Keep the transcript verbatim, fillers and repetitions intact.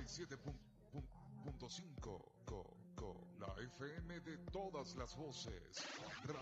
y siete punto cinco. Co, co, la F M de todas las voces.